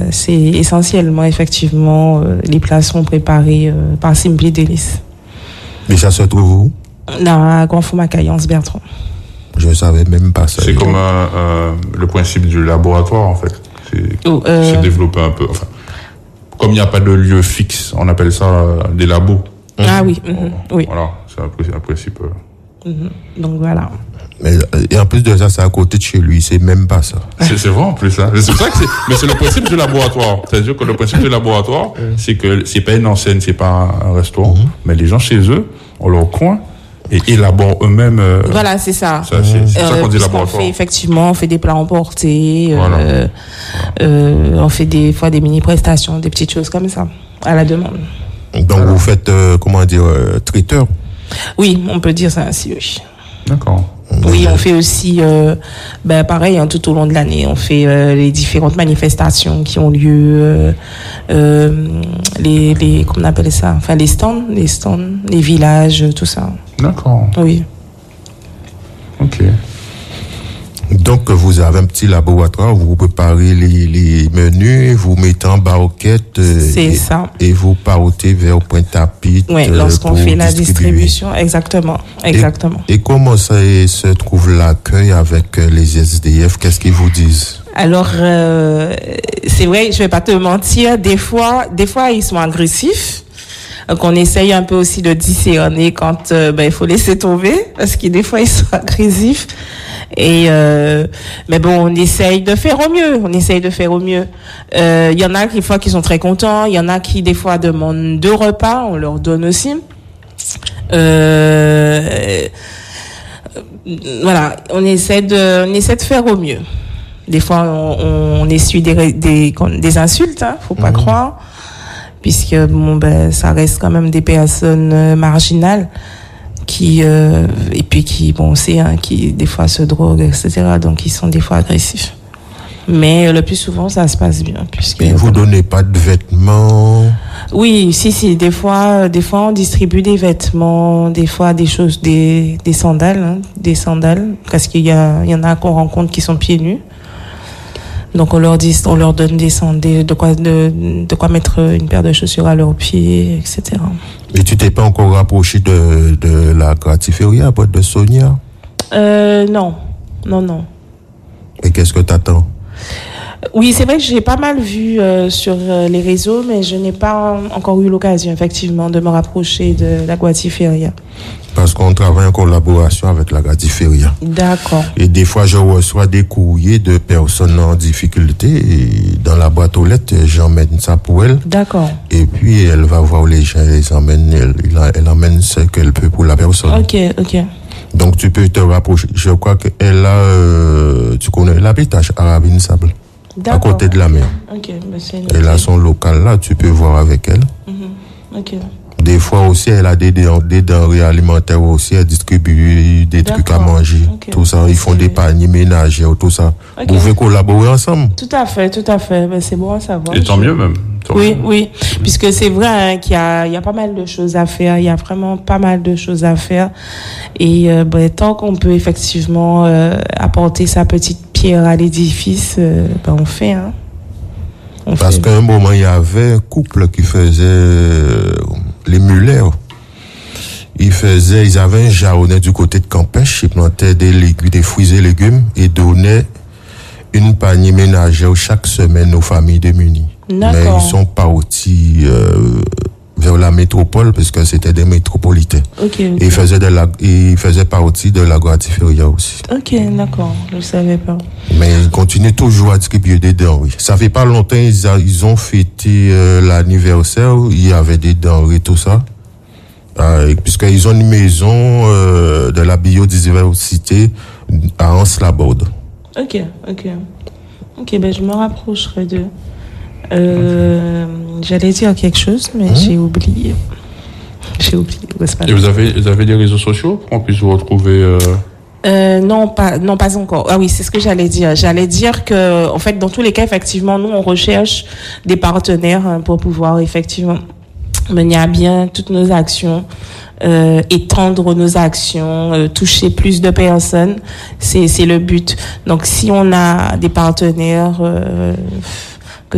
c'est essentiellement, effectivement, les plats sont préparés par Simply Delice. Et ça se trouve où? À Grand Fond Macaille, Bertrand. Je ne savais même pas ça. C'est comme le principe du laboratoire, en fait. C'est développé un peu. Enfin, comme il n'y a pas de lieu fixe, on appelle ça des labos. Ah oui, oui. Voilà, c'est un principe. Donc voilà. Mais, et en plus de ça, c'est à côté de chez lui, c'est même pas ça. C'est vrai en plus, hein. C'est ça que mais c'est le principe du laboratoire. C'est-à-dire que le principe du laboratoire, c'est que c'est pas une enseigne, c'est pas un restaurant, mais les gens chez eux ont leur coin et élaborent eux-mêmes. Voilà, c'est ça. C'est ça qu'on dit laboratoire. On fait des plats emportés, Voilà. on fait des fois des mini-prestations, des petites choses comme ça, à la demande. Donc vous faites, traiteur? Oui, on peut dire ça ainsi, oui. D'accord. Oui, on fait aussi, pareil, hein, tout au long de l'année, on fait les différentes manifestations qui ont lieu, les comment on appelle ça, enfin les stands, les villages, tout ça. D'accord. Oui. Ok. Donc vous avez un petit laboratoire, vous préparez les menus, vous mettez en barquette. C'est ça. Et vous partez vers Pointe-à-Pitre. Oui, lorsqu'on fait la distribution, exactement. Et comment ça se trouve l'accueil avec les SDF? Qu'est-ce qu'ils vous disent? Alors, c'est vrai, je vais pas te mentir, des fois, ils sont agressifs. Donc, on essaye un peu aussi de discerner quand il faut laisser tomber, parce que des fois, ils sont agressifs. Et mais bon, on essaye de faire au mieux. Il y en a des fois qui sont très contents, il y en a qui des fois demandent 2 repas, on leur donne aussi. Voilà, on essaie de faire au mieux. Des fois, on essuie des insultes, hein, faut pas croire, puisque ça reste quand même des personnes marginales. Qui des fois se droguent, etc. Donc ils sont des fois agressifs. Mais le plus souvent ça se passe bien puisque. Et vous donnez pas de vêtements? Oui, si. Des fois on distribue des vêtements, des fois des choses, des sandales, parce qu'il y en a qu'on rencontre qui sont pieds nus. Donc on leur donne des sandales, de quoi mettre une paire de chaussures à leurs pieds, etc. Et tu t'es pas encore rapproché de la gratiféria à Boîte de Sonia? Non. Et qu'est-ce que t'attends? Oui, c'est vrai que j'ai pas mal vu sur les réseaux, mais je n'ai pas encore eu l'occasion, effectivement, de me rapprocher de la gratiféria. Parce qu'on travaille en collaboration avec la gratiféria. D'accord. Et des fois, je reçois des courriers de personnes en difficulté et dans la boîte aux lettres, j'emmène ça pour elle. D'accord. Et puis, elle va voir les gens, elle emmène ce qu'elle peut pour la personne. Ok. Donc, tu peux te rapprocher. Je crois qu'elle a, tu connais l'habitage Arabine Sable. À côté de la mer. Ok. Elle a son local là, tu peux voir avec elle. Ok. Des fois aussi, elle a des denrées alimentaires aussi, elle distribue des trucs à manger, tout ça. Ils font des paniers ménagers, tout ça. Vous pouvez collaborer ensemble? Tout à fait. C'est bon à savoir. Et tant mieux même. Oui. Puisque c'est vrai qu'il y a pas mal de choses à faire. Il y a vraiment pas mal de choses à faire. Et tant qu'on peut effectivement apporter sa petite pierre à l'édifice, on fait. Hein. Parce qu'à un moment, il y avait un couple qui faisait les Muller. Ils avaient un jarronnet du côté de Campèche. Ils plantaient des fruits et légumes et donnaient une panier ménagère chaque semaine aux familles démunies. Mais ils sont partis vers la métropole parce que c'était des métropolitains. Okay. Et ils faisaient partie de la gratiféria aussi. Ok, d'accord. Je ne savais pas. Mais ils continuent toujours à distribuer des denrées. Ça fait pas longtemps, ils ont fêté l'anniversaire. Il y avait des denrées, tout ça. Puisqu'ils ont une maison de la biodiversité à Anse-la-Borde. Ok, je me rapprocherai d'eux. J'allais dire quelque chose, mais j'ai oublié. Et vous avez des réseaux sociaux pour qu'on puisse vous retrouver Non, pas encore. Ah oui, c'est ce que j'allais dire. J'allais dire que, en fait, dans tous les cas, effectivement, nous, on recherche des partenaires pour pouvoir, effectivement, mener à bien toutes nos actions, étendre nos actions, toucher plus de personnes. C'est le but. Donc, si on a des partenaires,